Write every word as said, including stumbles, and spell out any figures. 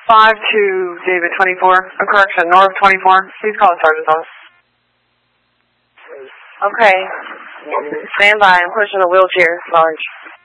five two David twenty-four, a correction, North twenty-four. Please call the sergeant's office. Okay. Stand by. I'm pushing a wheelchair. Large.